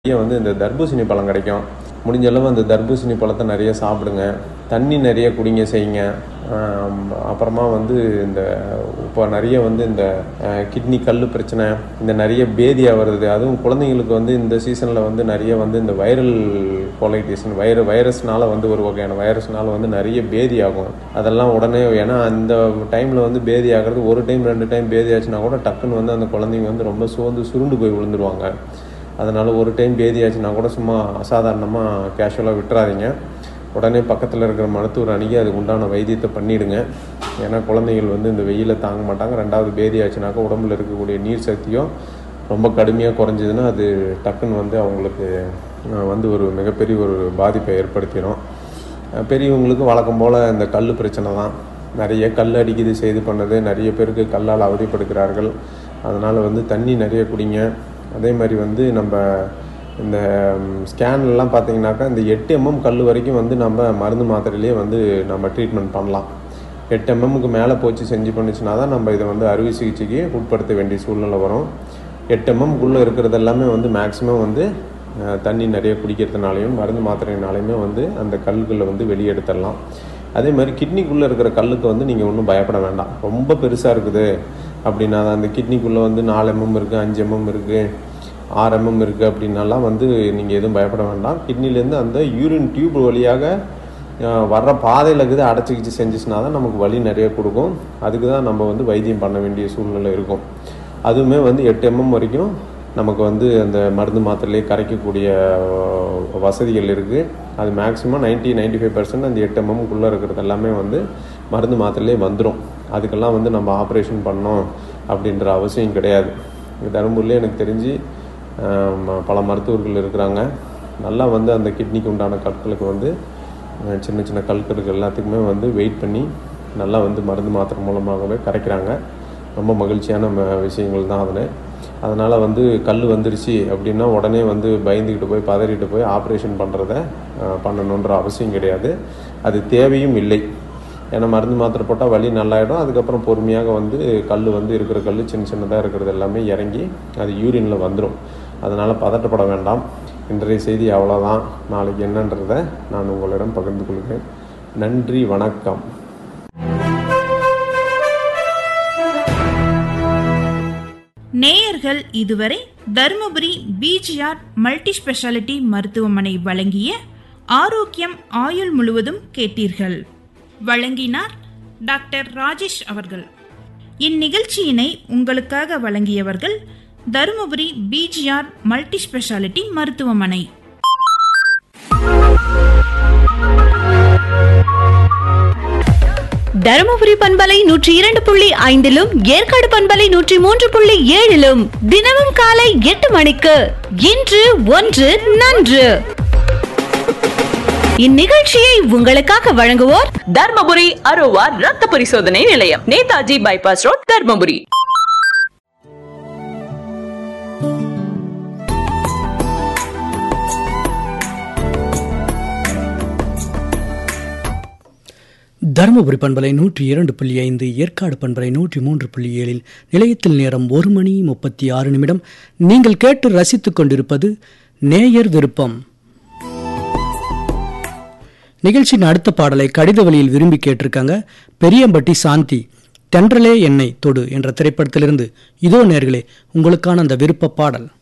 வந்து இந்த தர்பூசணி பழம் கிடைக்கும். முடிஞ்ச அளவு அந்த தர்பூசணி பழத்தை நிறைய சாப்பிடுங்க. தண்ணி நிறைய குடிங்க செய்யுங்க. அப்புறமா வந்து இந்த இப்போ நிறைய வந்து இந்த கிட்னி கல் பிரச்சனை, இந்த நிறைய பேதியாக வருது. அதுவும் குழந்தைங்களுக்கு வந்து இந்த சீசனில் வந்து நிறைய வந்து இந்த வைரல் கொலைட்டிஸ்னு வைரஸ்னால வந்து ஒரு வகையான வைரஸ்னால வந்து நிறைய பேதி ஆகும். அதெல்லாம் உடனே ஏன்னா அந்த டைமில் வந்து பேதி ஆகிறது ஒரு டைம் 2 டைம் பேதி ஆச்சுன்னா கூட டக்குன்னு வந்து அந்த குழந்தைங்க வந்து ரொம்ப சுருண்டு போய் விழுந்துருவாங்க. அதனால் ஒரு டைம் பேதி ஆச்சுன்னா கூட சும்மா அசாதாரணமாக கேஷுவலாக விட்டுறாதீங்க. உடனே பக்கத்தில் இருக்கிற மருத்துவர் அணுகி அதுக்கு உண்டான வைத்தியத்தை பண்ணிவிடுங்க. ஏன்னா குழந்தைகள் வந்து இந்த வெயிலை தாங்க மாட்டாங்க. 2வது பேதி ஆச்சுனாக்கா உடம்புல இருக்கக்கூடிய நீர் சக்தியும் ரொம்ப கடுமையாக குறைஞ்சதுன்னா அது டக்குன்னு வந்து அவங்களுக்கு வந்து ஒரு மிகப்பெரிய ஒரு பாதிப்பை ஏற்படுத்திடும். பெரியவங்களுக்கு வழக்கம் போல் இந்த கல் பிரச்சனை தான். நிறைய கல் அடிக்குது, செய்து பண்ணது, நிறைய பேருக்கு கல்லால் அவதிப்படுகிறார்கள். அதனால் வந்து தண்ணி நிறைய குடிங்க. அதே மாதிரி வந்து நம்ம இந்த ஸ்கேன்லாம் பார்த்திங்கனாக்கா இந்த 8 mm கல் வரைக்கும் வந்து நம்ம மருந்து மாத்திரையிலே வந்து நம்ம ட்ரீட்மெண்ட் பண்ணலாம். 8 mmக்கு மேலே போச்சு செஞ்சு பண்ணிச்சுன்னா தான் நம்ம இதை வந்து அறுவை சிகிச்சைக்கு உட்படுத்த வேண்டிய சூழ்நிலை வரும். 8 mmக்குள்ளே இருக்கிறது எல்லாமே வந்து மேக்ஸிமம் வந்து தண்ணி நிறைய குடிக்கிறதுனாலையும் மருந்து மாத்திரைனாலையுமே வந்து அந்த கல்களை வந்து வெளியெடுத்துடலாம். அதே மாதிரி கிட்னிக்குள்ளே இருக்கிற கல்லுக்கு வந்து நீங்கள் ஒன்றும் பயப்பட வேண்டாம். ரொம்ப பெருசாக இருக்குது அப்படின்னா அந்த கிட்னிக்குள்ளே வந்து 4 mm இருக்குது, 5 mm இருக்குது, 6 mm இருக்குது அப்படின்னாலாம் வந்து நீங்கள் எதுவும் பயப்பட வேண்டாம். கிட்னிலேருந்து அந்த யூரின் டியூப் வழியாக வர்ற பாதையில் இருக்குது அடைச்சிக்கிச்சு செஞ்சுச்சுனா தான் நமக்கு வலி நிறைய கொடுக்கும். அதுக்கு தான் நம்ம வந்து வைத்தியம் பண்ண வேண்டிய சூழ்நிலை இருக்கும். அதுவுமே வந்து 8 mm வரைக்கும் நமக்கு வந்து அந்த மருந்து மாத்திரையிலே கரைக்கக்கூடிய வசதிகள் இருக்குது. அது மேக்ஸிமம் 90-95% அந்த 8 mmக்குள்ளே இருக்கிறது எல்லாமே வந்து மருந்து மாத்திரையிலே வந்துடும். அதுக்கெல்லாம் வந்து நம்ம ஆப்ரேஷன் பண்ணோம் அப்படின்ற அவசியம் கிடையாது. தருமபுரியிலே எனக்கு தெரிஞ்சு பல மருத்துவர்கள் இருக்கிறாங்க. நல்லா வந்து அந்த கிட்னிக்கு உண்டான கற்களுக்கு வந்து சின்ன சின்ன கற்களுக்கு எல்லாத்துக்குமே வந்து வெயிட் பண்ணி நல்லா வந்து மருந்து மாத்திரை மூலமாகவே கரைக்கிறாங்க. ரொம்ப மகிழ்ச்சியான விஷயங்கள் தான் அதில். அதனால் வந்து கல் வந்துருச்சு அப்படின்னா உடனே வந்து பயந்துக்கிட்டு போய் பதறிட்டு போய் ஆப்ரேஷன் பண்ணணுன்ற அவசியம் கிடையாது. அது தேவையும் இல்லை. ஏன்னா மருந்து மாத்திரை போட்டால் வலி நல்லாயிடும். அதுக்கப்புறம் பொறுமையாக வந்து கல் வந்து இருக்கிற கல் சின்ன சின்னதாக இருக்கிறது எல்லாமே இறங்கி அது யூரினில் வந்துடும். அதனால் பதட்டப்பட வேண்டாம். இன்றைய செய்தி அவ்வளோதான். நாளைக்கு என்னன்றதை நான் உங்களிடம் பகிர்ந்து கொள்கிறேன். நன்றி, வணக்கம். நேயர்கள் இதுவரை தருமபுரி பிஜிஆர் மல்டி ஸ்பெஷாலிட்டி மருத்துவமனை வழங்கிய ஆரோக்கியம் ஆயுள் முழுவதும் கேட்டீர்கள். வழங்கினார் டாக்டர் ராஜேஷ் அவர்கள். இந்நிகழ்ச்சியினை உங்களுக்காக வழங்கியவர்கள் தருமபுரி பிஜிஆர் மல்டி ஸ்பெஷாலிட்டி மருத்துவமனை. தருமபுரி பண்பலை 102.5 ஏற்காடு பண்பலை 103.7 தினமும் காலை 8 மணிக்கு இன்று ஒன்று நன்று. இந்நிகழ்ச்சியை உங்களுக்காக வழங்குவோர் தர்மபுரி அரோவா ரத்த பரிசோதனை நிலையம், நேதாஜி பைபாஸ் ரோட், தர்மபுரி. தருமபுரி பண்பலை 102.5 ஏற்காடு பண்பலை 103.7 நிலையத்தில் நேரம் 1:36. நீங்கள் கேட்டு ரசித்துக் கொண்டிருப்பது நேயர் விருப்பம். நிகழ்ச்சியின் அடுத்த பாடலை கடித வழியில் விரும்பி கேட்டிருக்காங்க பெரியம்பட்டி சாந்தி. தென்றலே என்னை தொடு என்ற திரைப்படத்திலிருந்து இதோ நேயர்களே உங்களுக்கான அந்த விருப்ப பாடல்.